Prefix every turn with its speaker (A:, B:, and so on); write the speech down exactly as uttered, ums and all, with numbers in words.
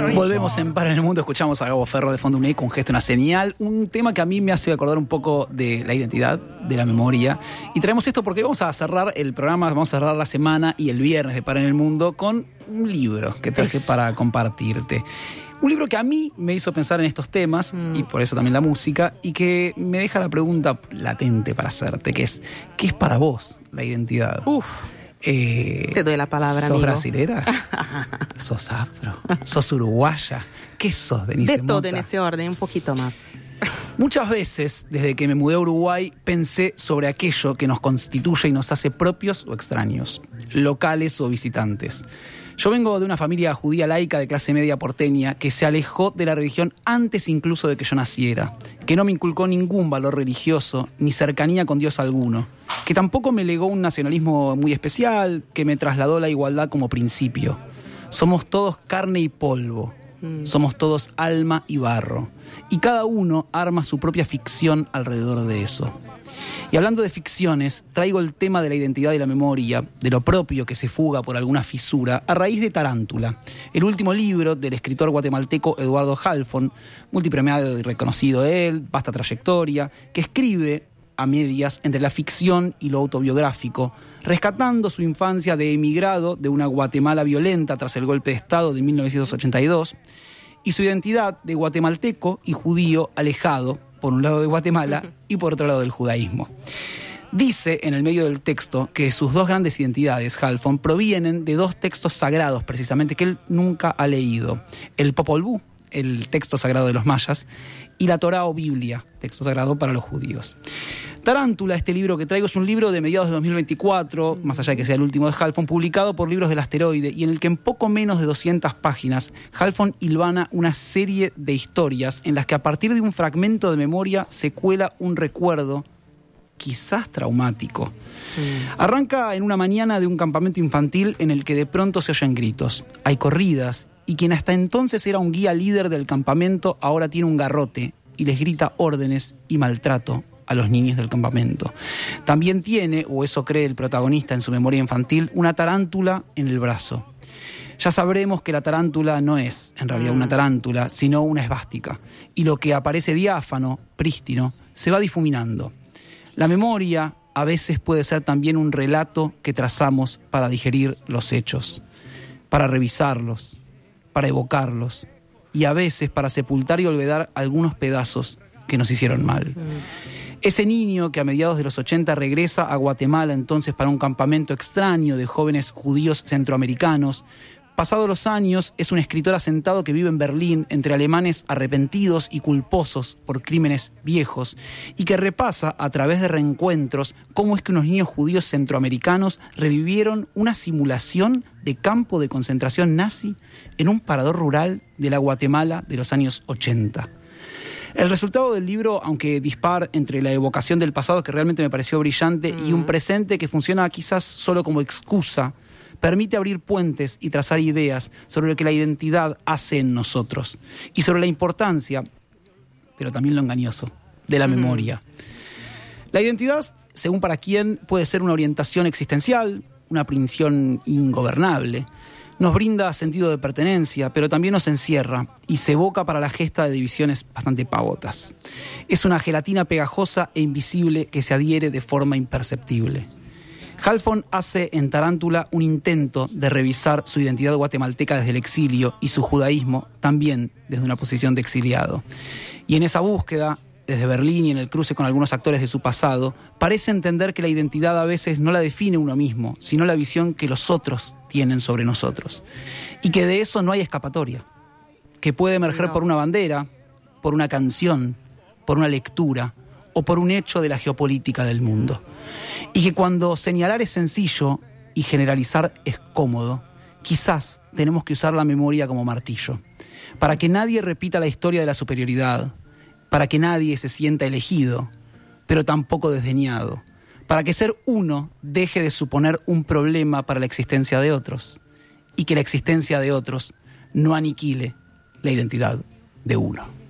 A: Volvemos en Para en el Mundo, escuchamos a Gabo Ferro de fondo, un eco, un gesto, una señal, un tema que a mí me hace acordar un poco de la identidad, de la memoria. Y traemos esto porque vamos a cerrar el programa, vamos a cerrar la semana y el viernes de Para en el Mundo con un libro que traje es. para compartirte. Un libro que a mí me hizo pensar en estos temas, mm. y por eso también la música, y que me deja la pregunta latente para hacerte, que es, ¿qué es para vos la identidad?
B: Uf. Eh, Te doy la palabra,
A: ¿Sos
B: amigo.
A: brasilera? ¿Sos afro? ¿Sos uruguaya? ¿Qué sos, Denise
B: De todo
A: Mota?
B: En ese orden, un poquito más.
A: Muchas veces, desde que me mudé a Uruguay, pensé sobre aquello que nos constituye y nos hace propios o extraños, locales o visitantes. Yo vengo de una familia judía laica de clase media porteña que se alejó de la religión antes incluso de que yo naciera, que no me inculcó ningún valor religioso ni cercanía con Dios alguno, que tampoco me legó un nacionalismo muy especial, que me trasladó la igualdad como principio. Somos todos carne y polvo, mm. somos todos alma y barro, y cada uno arma su propia ficción alrededor de eso. Y hablando de ficciones, traigo el tema de la identidad y la memoria, de lo propio que se fuga por alguna fisura, a raíz de Tarántula, el último libro del escritor guatemalteco Eduardo Halfon, multipremiado y reconocido él, vasta trayectoria, que escribe a medias entre la ficción y lo autobiográfico, rescatando su infancia de emigrado de una Guatemala violenta tras el golpe de Estado de mil novecientos ochenta y dos, y su identidad de guatemalteco y judío alejado, por un lado de Guatemala y por otro lado del judaísmo. Dice en el medio del texto que sus dos grandes identidades, Halfon, provienen de dos textos sagrados, precisamente, que él nunca ha leído. El Popol Vuh, el texto sagrado de los mayas, y la Torá o Biblia, texto sagrado para los judíos. Tarántula, este libro que traigo, es un libro de mediados de dos mil veinticuatro, más allá de que sea el último de Halfon, publicado por Libros del Asteroide, y en el que en poco menos de doscientas páginas, Halfon hilvana una serie de historias en las que a partir de un fragmento de memoria se cuela un recuerdo, quizás traumático. Mm. Arranca en una mañana de un campamento infantil en el que de pronto se oyen gritos. Hay corridas, y quien hasta entonces era un guía líder del campamento ahora tiene un garrote y les grita órdenes y maltrato a los niños del campamento. También tiene, o eso cree el protagonista en su memoria infantil, una tarántula en el brazo. Ya sabremos que la tarántula no es, en realidad, una tarántula, sino una esvástica. Y lo que aparece diáfano, prístino, se va difuminando. La memoria a veces puede ser también un relato que trazamos para digerir los hechos, para revisarlos, para evocarlos, y a veces para sepultar y olvidar algunos pedazos que nos hicieron mal. Mm. Ese niño que a mediados de los ochenta regresa a Guatemala entonces para un campamento extraño de jóvenes judíos centroamericanos, pasados los años es un escritor asentado que vive en Berlín entre alemanes arrepentidos y culposos por crímenes viejos y que repasa a través de reencuentros cómo es que unos niños judíos centroamericanos revivieron una simulación de campo de concentración nazi en un parador rural de la Guatemala de los años ochenta. El resultado del libro, aunque dispar entre la evocación del pasado, que realmente me pareció brillante, mm. y un presente que funciona quizás solo como excusa, permite abrir puentes y trazar ideas sobre lo que la identidad hace en nosotros y sobre la importancia, pero también lo engañoso, de la mm. memoria. La identidad, según para quien, puede ser una orientación existencial, una prisión ingobernable. Nos brinda sentido de pertenencia, pero también nos encierra y se evoca para la gesta de divisiones bastante pavotas. Es una gelatina pegajosa e invisible que se adhiere de forma imperceptible. Halfon hace en Tarántula un intento de revisar su identidad guatemalteca desde el exilio y su judaísmo también desde una posición de exiliado. Y en esa búsqueda, desde Berlín y en el cruce con algunos actores de su pasado, parece entender que la identidad a veces no la define uno mismo, sino la visión que los otros tienen sobre nosotros. Y que de eso no hay escapatoria. Que puede emerger no. por una bandera, por una canción, por una lectura o por un hecho de la geopolítica del mundo. Y que cuando señalar es sencillo y generalizar es cómodo, quizás tenemos que usar la memoria como martillo, para que nadie repita la historia de la superioridad, para que nadie se sienta elegido, pero tampoco desdeñado, para que ser uno deje de suponer un problema para la existencia de otros, y que la existencia de otros no aniquile la identidad de uno.